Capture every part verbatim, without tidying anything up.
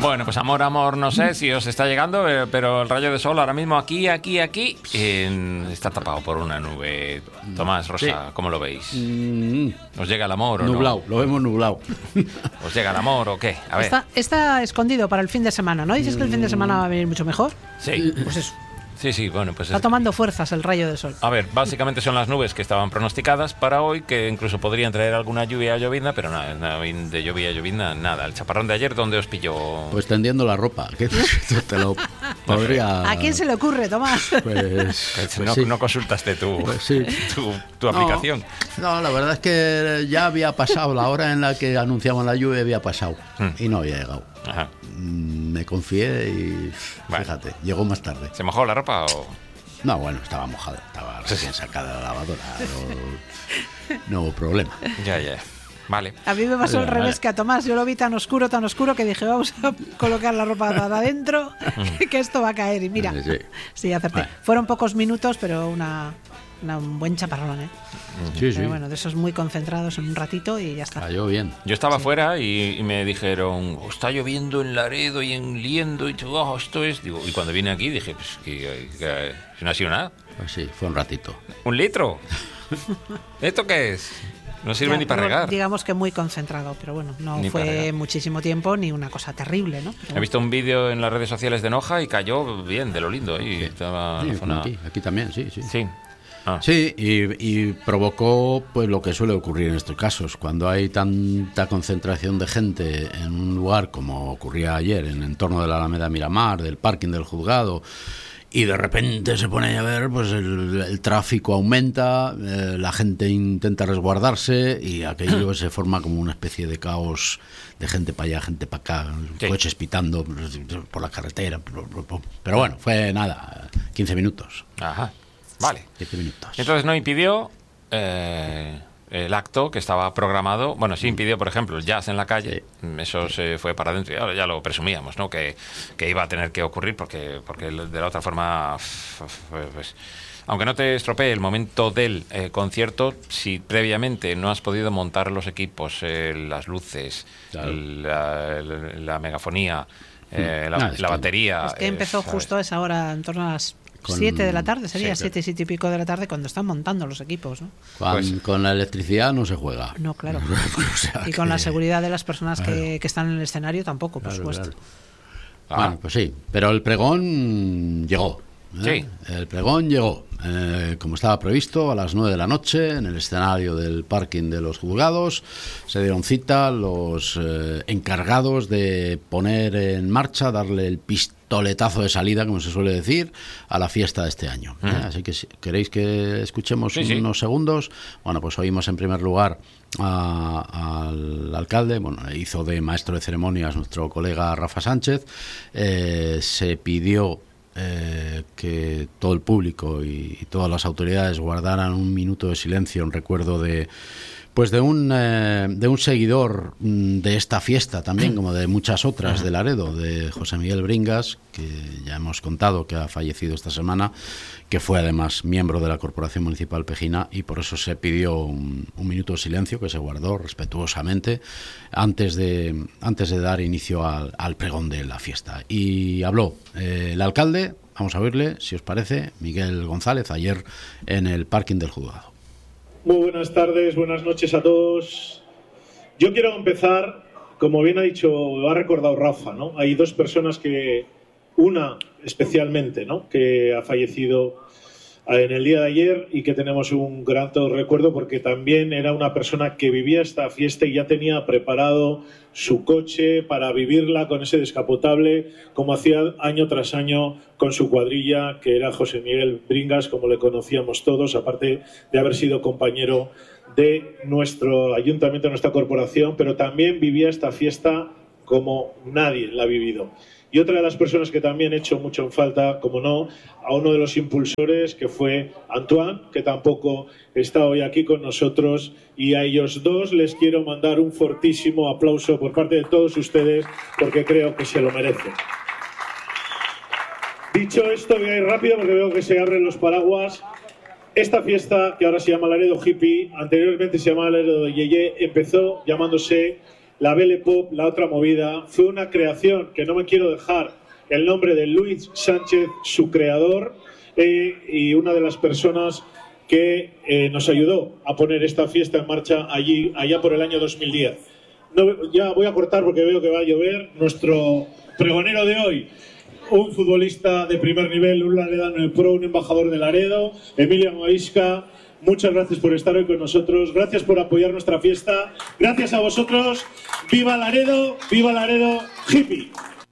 Bueno, pues amor, amor, no sé si os está llegando, eh, pero el rayo de sol ahora mismo aquí, aquí, aquí, eh, está tapado por una nube. Tomás, Rosa, sí. ¿Cómo lo veis? Mm. ¿Os llega el amor o nublado, no? Lo vemos nublado. ¿Os llega el amor o qué? A ver. Está, está escondido para el fin de semana, ¿no? ¿Dices que el fin de semana va a venir mucho mejor? Sí. Pues eso. Sí, sí, bueno, pues está es... tomando fuerzas el rayo de sol. A ver, básicamente son las nubes que estaban pronosticadas para hoy, que incluso podrían traer alguna lluvia llovizna, pero nada, nada de lluvia llovizna, nada. El chaparrón de ayer, ¿dónde os pilló? Pues tendiendo la ropa, que te lo podría... ¿A quién se le ocurre, Tomás? Pues, pues no, sí. no consultaste tu, pues sí. tu, tu aplicación. No, no, la verdad es que ya había pasado, la hora en la que anunciaban la lluvia había pasado hmm. y no había llegado. Ajá. Me confié y bueno, fíjate, llegó más tarde. ¿Se mojó la ropa o...? No, bueno, estaba mojada, estaba recién sacada de la lavadora, no, no hubo problema. Ya, ya, vale. A mí me pasó al revés que a Tomás, yo lo vi tan oscuro, tan oscuro que dije, vamos a colocar la ropa de adentro, que, que esto va a caer, y mira, sí, sí acerté. Vale. Fueron pocos minutos, pero una... Una, un buen chaparrón, ¿eh? Sí, sí. Pero bueno, de esos muy concentrados en un ratito y ya está. Cayó bien. Yo estaba sí. fuera y, y me dijeron, oh, está lloviendo en Laredo y en Liendo y todo, oh, esto es... Digo, y cuando vine aquí dije, pues que, que, que no ha sido nada. Pues sí, fue un ratito. ¿Un litro? ¿Esto qué es? No sirve ya, ni para regar. Digamos que muy concentrado, pero bueno, no ni fue muchísimo tiempo ni una cosa terrible, ¿no? He visto un vídeo en las redes sociales de Noja y cayó bien, de lo lindo. Ahí sí. estaba sí, la zona... aquí, aquí también, sí, sí. Sí. Ah. Sí, y, y provocó pues lo que suele ocurrir en estos casos. Cuando hay tanta concentración de gente en un lugar como ocurría ayer, en el entorno de la Alameda Miramar, del parking del juzgado, y de repente se pone a ver, pues el, el tráfico aumenta, eh, la gente intenta resguardarse y aquello se forma como una especie de caos de gente para allá, gente para acá, sí. coches pitando por la carretera. Pero bueno, fue nada, quince minutos. Ajá. Vale. siete minutos. Entonces no impidió eh, el acto que estaba programado. Bueno, sí impidió, por ejemplo, el jazz en la calle. Sí. Eso sí. se fue para adentro y ahora ya lo presumíamos, ¿no? Que, que iba a tener que ocurrir porque, porque de la otra forma, pues, aunque no te estropee el momento del eh, concierto, si previamente no has podido montar los equipos, eh, las luces, claro. el, la, la, la megafonía, eh, la, ah, la batería... Es que empezó eh, justo a esa hora, en torno a las... Con, siete de la tarde, sería sí, siete, siete y pico de la tarde cuando están montando los equipos, ¿no? Con, pues, con la electricidad no se juega. No, claro. O sea, y con que... la seguridad de las personas claro. que, que están en el escenario tampoco, por claro, supuesto. Claro. Ah. Bueno, pues sí, pero el pregón llegó. ¿eh? Sí. El pregón llegó, eh, como estaba previsto, a las nueve de la noche, en el escenario del parking de los juzgados. Se dieron cita los eh, encargados de poner en marcha, darle el pistoletazo de salida, como se suele decir, a la fiesta de este año. ¿eh? Uh-huh. Así que si queréis que escuchemos sí, unos sí. segundos, bueno, pues oímos en primer lugar a, al alcalde. Bueno, hizo de maestro de ceremonias nuestro colega Rafa Sánchez. Eh, se pidió Eh, que todo el público y, y todas las autoridades guardaran un minuto de silencio en recuerdo de pues de un eh, de un seguidor de esta fiesta también, como de muchas otras de Laredo, de José Miguel Bringas, que ya hemos contado que ha fallecido esta semana, que fue además miembro de la Corporación Municipal Pejina, y por eso se pidió un, un minuto de silencio que se guardó respetuosamente antes de antes de dar inicio al, al pregón de la fiesta. Y habló eh, el alcalde, vamos a oírle, si os parece, Miguel González, ayer en el parking del juzgado. Muy buenas tardes, buenas noches a todos. Yo quiero empezar, como bien ha dicho, lo ha recordado Rafa, ¿no? Hay dos personas que, una especialmente, ¿no?, que ha fallecido en el día de ayer y que tenemos un grato recuerdo porque también era una persona que vivía esta fiesta y ya tenía preparado su coche para vivirla con ese descapotable, como hacía año tras año con su cuadrilla, que era José Miguel Bringas, como le conocíamos todos, aparte de haber sido compañero de nuestro ayuntamiento, de nuestra corporación, pero también vivía esta fiesta como nadie la ha vivido. Y otra de las personas que también he hecho mucho en falta, como no, a uno de los impulsores, que fue Antoine, que tampoco está hoy aquí con nosotros, y a ellos dos les quiero mandar un fortísimo aplauso por parte de todos ustedes, porque creo que se lo merecen. Dicho esto, voy a ir rápido porque veo que se abren los paraguas. Esta fiesta, que ahora se llama Laredo Hippie, anteriormente se llamaba Laredo Yeye, empezó llamándose la Belle Pop, la otra movida. Fue una creación que no me quiero dejar el nombre de Luis Sánchez, su creador, eh, y una de las personas que eh, nos ayudó a poner esta fiesta en marcha allí, allá por el año dos mil diez. No, ya voy a cortar porque veo que va a llover. Nuestro pregonero de hoy, un futbolista de primer nivel, un laredano de pro, un embajador de Laredo, Emilio Amavisca. Muchas gracias por estar hoy con nosotros, gracias por apoyar nuestra fiesta, gracias a vosotros. ¡Viva Laredo! ¡Viva Laredo! ¡Hippie!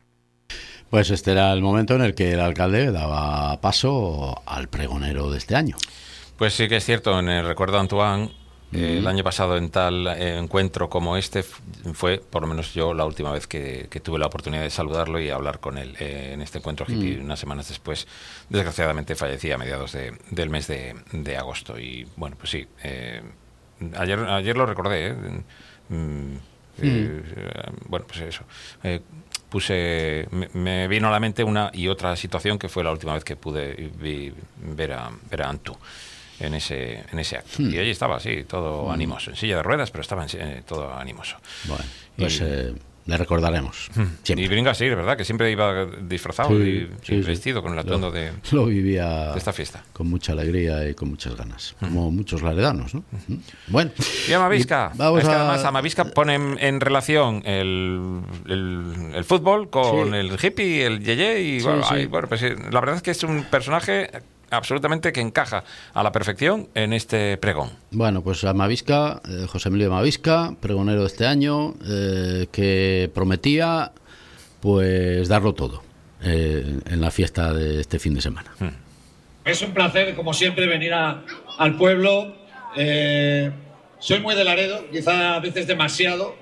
Pues este era el momento en el que el alcalde daba paso al pregonero de este año. Pues sí que es cierto, en el recuerdo de Antoine, eh, el año pasado en tal eh, encuentro como este fue, por lo menos yo, la última vez que, que tuve la oportunidad de saludarlo y hablar con él eh, en este encuentro hippie. Mm. Unas semanas después, desgraciadamente, fallecía a mediados de, del mes de, de agosto. Y bueno, pues sí, eh, ayer, ayer lo recordé. Eh, mm, eh, mm. Bueno, pues eso. Eh, puse me, me vino a la mente una y otra situación que fue la última vez que pude vi, ver a, ver a Antu en ese en ese acto. Hmm. Y allí estaba, sí, todo hmm. animoso, en silla de ruedas, pero estaba en, eh, todo animoso. Bueno, pues y, eh, le recordaremos. Siempre. Y Bringa sí, ¿verdad? Que siempre iba disfrazado sí, y, sí, y vestido sí. con el atuendo lo, de, lo vivía de esta fiesta. Con mucha alegría y con muchas ganas, hmm. como muchos laredanos, ¿no? Hmm. Bueno. Y Amavisca. Y es que a... además Amavisca pone en, en relación el, el, el fútbol con sí. el hippie, el yeye y sí, bueno, sí. Ay, bueno, pues la verdad es que es un personaje absolutamente que encaja a la perfección en este pregón. Bueno, pues Amavisca, eh, José Emilio Amavisca, pregonero de este año, eh, que prometía pues darlo todo eh, en la fiesta de este fin de semana. Hmm. Es un placer, como siempre, venir a, al pueblo. Eh, soy muy de Laredo, quizá a veces demasiado,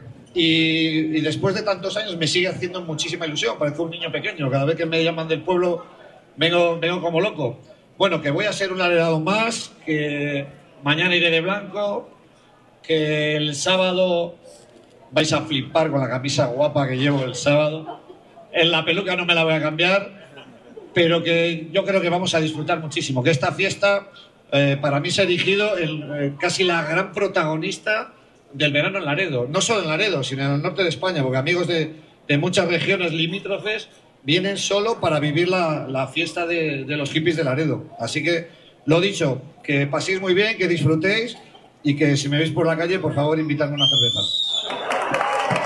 y, y después de tantos años me sigue haciendo muchísima ilusión. Parezco un niño pequeño, cada vez que me llaman del pueblo Vengo, vengo como loco. Bueno, que voy a ser un laredado más, que mañana iré de blanco, que el sábado vais a flipar con la camisa guapa que llevo el sábado. En la peluca no me la voy a cambiar, pero que yo creo que vamos a disfrutar muchísimo. Que esta fiesta, eh, para mí se ha erigido en, eh, casi la gran protagonista del verano en Laredo. No solo en Laredo, sino en el norte de España, porque amigos de, de muchas regiones limítrofes vienen solo para vivir la, la fiesta de, de los hippies de Laredo. Así que, lo dicho, que paséis muy bien, que disfrutéis y que si me veis por la calle, por favor, invitadme una cerveza.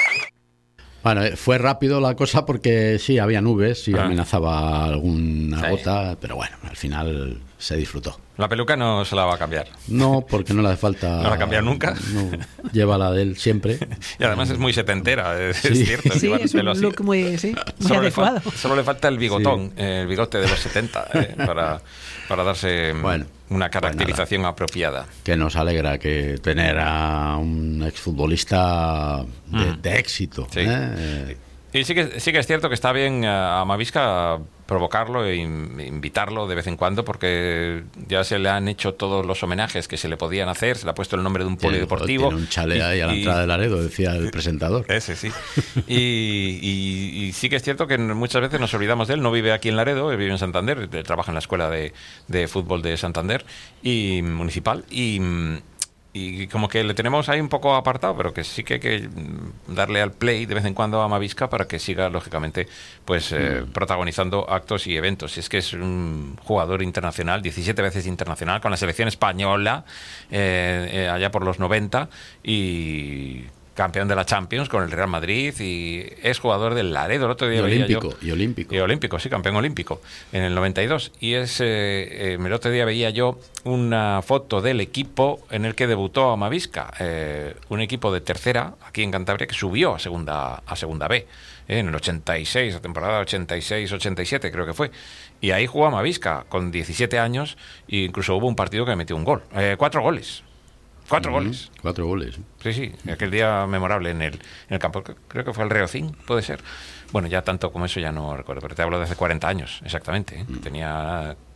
Bueno, fue rápido la cosa porque sí, había nubes y ah. amenazaba alguna sí. gota, pero bueno, al final se disfrutó. La peluca no se la va a cambiar. No, porque no le hace falta... ¿No la cambia nunca? No, lleva la de él siempre. Y además es muy setentera, es, sí. es cierto. Sí, es un look así. muy, sí, muy solo adecuado. Le fa- solo le falta el bigotón, sí. eh, el bigote de los setenta, eh, para, para darse bueno, una caracterización pues apropiada. Que nos alegra que tener a un exfutbolista de, mm. de éxito. Sí. ¿eh? Y sí que, sí que es cierto que está bien a Amavisca provocarlo e invitarlo de vez en cuando, porque ya se le han hecho todos los homenajes que se le podían hacer, se le ha puesto el nombre de un polideportivo. Tiene un chale ahí a la entrada de Laredo, decía el presentador. Ese sí. Y, y, y sí que es cierto que muchas veces nos olvidamos de él. No vive aquí en Laredo, él vive en Santander, trabaja en la escuela de, de fútbol de Santander y municipal, y y como que le tenemos ahí un poco apartado, pero que sí que hay que darle al play de vez en cuando a Amavisca para que siga, lógicamente, pues eh, mm. protagonizando actos y eventos. Y es que es un jugador internacional, diecisiete veces internacional, con la selección española, eh, eh, allá por los noventa, y campeón de la Champions con el Real Madrid, y es jugador del Laredo. El otro día y veía olímpico, yo, y olímpico. Y olímpico, sí, campeón olímpico en el noventa y dos. Y es, eh, eh, el otro día veía yo una foto del equipo en el que debutó Amavisca, eh, un equipo de tercera, aquí en Cantabria, que subió a segunda, a segunda B, eh, en el ochenta y seis, la temporada ochenta y seis ochenta y siete creo que fue. Y ahí jugó Amavisca con diecisiete años, e incluso hubo un partido que metió un gol, eh, cuatro goles. Cuatro uh-huh. goles. Cuatro goles. Sí, sí, aquel día memorable en el, en el campo, creo que fue el Reocín, puede ser. Bueno, ya tanto como eso ya no recuerdo, pero te hablo de hace cuarenta años, exactamente. ¿eh? Uh-huh. Tenía